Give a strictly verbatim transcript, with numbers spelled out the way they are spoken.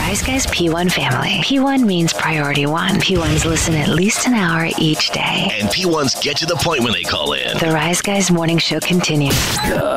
Rise Guys P one family. P one means priority one. P ones listen at least an hour each day. And P ones get to the point when they call in. The Rise Guys morning show continues.